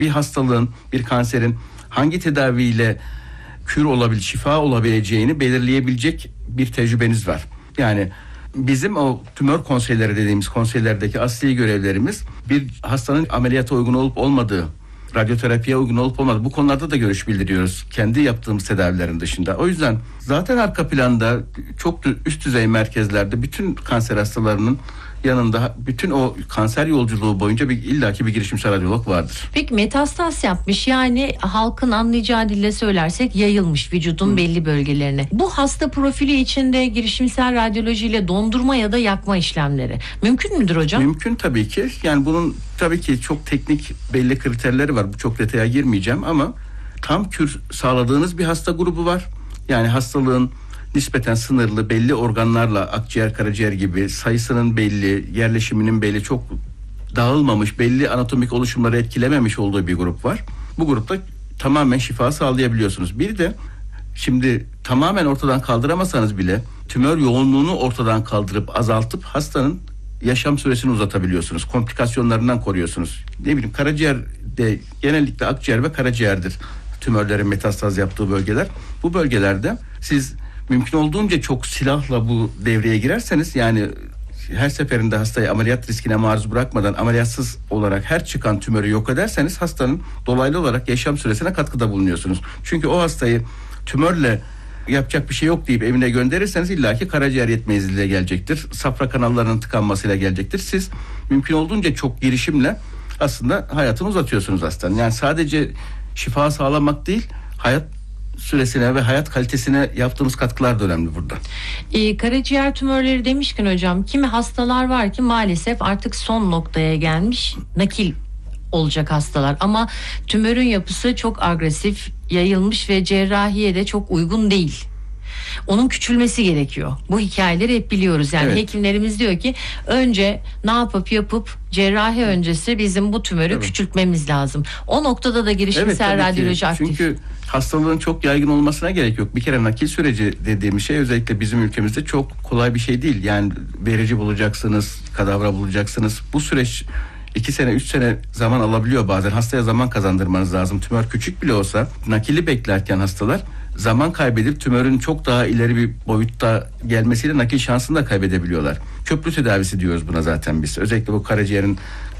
Bir hastalığın, bir kanserin hangi tedaviyle kür olabilir, şifa olabileceğini belirleyebilecek bir tecrübeniz var. Yani bizim o tümör konseyleri dediğimiz konseylerdeki asli görevlerimiz bir hastanın ameliyata uygun olup olmadığı, radyoterapiye uygun olup olmadığı, bu konularda da görüş bildiriyoruz kendi yaptığımız tedavilerin dışında. O yüzden zaten arka planda çok üst düzey merkezlerde bütün kanser hastalarının yanında bütün o kanser yolculuğu boyunca illaki bir girişimsel radyolog vardır. Peki metastaz yapmış, yani halkın anlayacağı dille söylersek yayılmış vücudun belli bölgelerine. Bu hasta profili içinde girişimsel radyolojiyle dondurma ya da yakma işlemleri mümkün müdür hocam? Mümkün tabii ki. Yani bunun tabii ki çok teknik belli kriterleri var. Bu çok detaya girmeyeceğim ama tam kür sağladığınız bir hasta grubu var. Yani hastalığın nispeten sınırlı belli organlarla akciğer, karaciğer gibi sayısının belli, yerleşiminin belli, çok dağılmamış, belli anatomik oluşumları etkilememiş olduğu bir grup var. Bu grupta tamamen şifa sağlayabiliyorsunuz. Bir de şimdi tamamen ortadan kaldıramasanız bile tümör yoğunluğunu ortadan kaldırıp azaltıp hastanın yaşam süresini uzatabiliyorsunuz. Komplikasyonlarından koruyorsunuz. Ne bileyim, karaciğerde genellikle akciğer ve karaciğerdir tümörlerin metastaz yaptığı bölgeler. Bu bölgelerde siz mümkün olduğunca çok silahla bu devreye girerseniz, yani her seferinde hastayı ameliyat riskine maruz bırakmadan ameliyatsız olarak her çıkan tümörü yok ederseniz hastanın dolaylı olarak yaşam süresine katkıda bulunuyorsunuz. Çünkü o hastayı tümörle yapacak bir şey yok deyip evine gönderirseniz illaki karaciğer yetmezliğiyle gelecektir. Safra kanallarının tıkanmasıyla gelecektir. Siz mümkün olduğunca çok girişimle aslında hayatını uzatıyorsunuz hastanın. Yani sadece şifa sağlamak değil, hayat süresine ve hayat kalitesine yaptığımız katkılar da önemli burada. Karaciğer tümörleri demişken hocam, kimi hastalar var ki maalesef artık son noktaya gelmiş, nakil olacak hastalar ama tümörün yapısı çok agresif, yayılmış ve cerrahiye de çok uygun değil. Onun küçülmesi gerekiyor. Bu hikayeleri hep biliyoruz. Yani hekimlerimiz diyor ki önce ne yapıp cerrahi öncesi bizim bu tümörü küçültmemiz lazım. O noktada da girişimsel radyoloji aktif. Çünkü hastalığın çok yaygın olmasına gerek yok. Bir kere nakil süreci dediğimiz şey özellikle bizim ülkemizde çok kolay bir şey değil. Yani verici bulacaksınız, kadavra bulacaksınız. Bu süreç 2 sene 3 sene zaman alabiliyor bazen. Hastaya zaman kazandırmanız lazım. Tümör küçük bile olsa nakili beklerken hastalar zaman kaybedip tümörün çok daha ileri bir boyutta gelmesiyle nakil şansını da kaybedebiliyorlar. Köprü tedavisi diyoruz buna zaten biz. Özellikle bu karaciğerin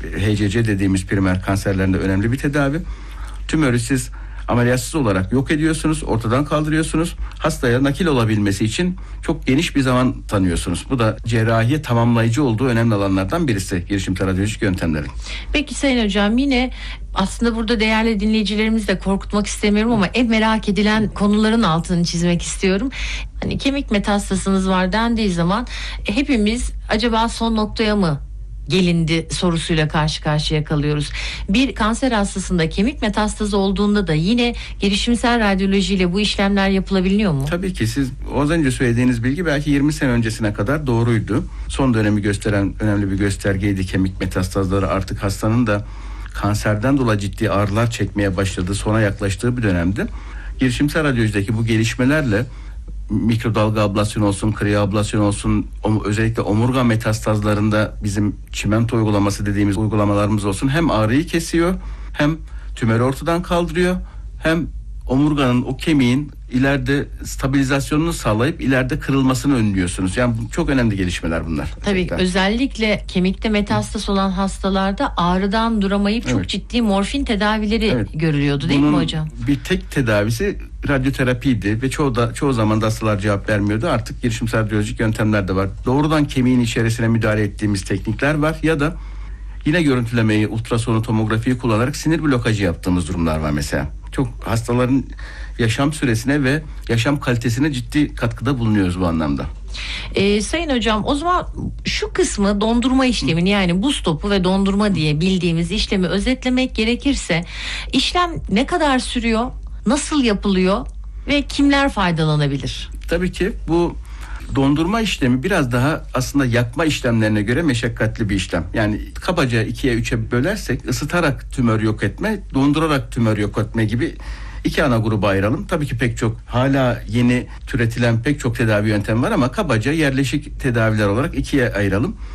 HCC dediğimiz primer kanserlerinde önemli bir tedavi. Tümörü siz ameliyatsız olarak yok ediyorsunuz, ortadan kaldırıyorsunuz. Hastaya nakil olabilmesi için çok geniş bir zaman tanıyorsunuz. Bu da cerrahiye tamamlayıcı olduğu önemli alanlardan birisi girişimsel radyolojik yöntemlerin. Peki Sayın Hocam, yine aslında burada değerli dinleyicilerimizi de korkutmak istemiyorum ama en merak edilen konuların altını çizmek istiyorum. Hani kemik metastasınız var dendiği zaman hepimiz acaba son noktaya mı gelindi sorusuyla karşı karşıya kalıyoruz. Bir kanser hastasında kemik metastazı olduğunda da yine girişimsel radyolojiyle bu işlemler yapılabiliyor mu? Tabii ki siz az önce söylediğiniz bilgi belki 20 sene öncesine kadar doğruydu. Son dönemi gösteren önemli bir göstergeydi kemik metastazları. Artık hastanın da kanserden dolayı ciddi ağrılar çekmeye başladığı, sona yaklaştığı bir dönemdi. Girişimsel radyolojideki bu gelişmelerle mikrodalga ablasyon olsun, kriyoablasyon olsun, özellikle omurga metastazlarında bizim çimento uygulaması dediğimiz uygulamalarımız olsun, hem ağrıyı kesiyor, hem tümörü ortadan kaldırıyor, hem omurganın, o kemiğin ileride stabilizasyonunu sağlayıp ileride kırılmasını önlüyorsunuz. Yani çok önemli gelişmeler bunlar. Tabii özellikle kemikte metastas olan hastalarda ağrıdan duramayıp çok ciddi morfin tedavileri görülüyordu değil mi hocam? Bir tek tedavisi radyoterapiydi ve çoğu zaman da hastalar cevap vermiyordu. Artık girişimsel radyolojik yöntemler de var. Doğrudan kemiğin içerisine müdahale ettiğimiz teknikler var ya da yine görüntülemeyi, ultrasonu, tomografiyi kullanarak sinir blokajı yaptığımız durumlar var mesela. Çok hastaların yaşam süresine ve yaşam kalitesine ciddi katkıda bulunuyoruz bu anlamda. Sayın hocam, o zaman şu kısmı, dondurma işlemini, yani buz topu ve dondurma diye bildiğimiz işlemi özetlemek gerekirse işlem ne kadar sürüyor, nasıl yapılıyor ve kimler faydalanabilir? Tabii ki bu dondurma işlemi biraz daha aslında yakma işlemlerine göre meşakkatli bir işlem. Yani kabaca 2'ye 3'e bölersek ısıtarak tümör yok etme, dondurarak tümör yok etme gibi 2 ana gruba ayıralım. Tabii ki pek çok hala yeni türetilen pek çok tedavi yöntemi var ama kabaca yerleşik tedaviler olarak 2'ye ayıralım.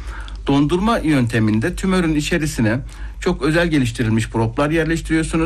Dondurma yönteminde tümörün içerisine çok özel geliştirilmiş proplar yerleştiriyorsunuz.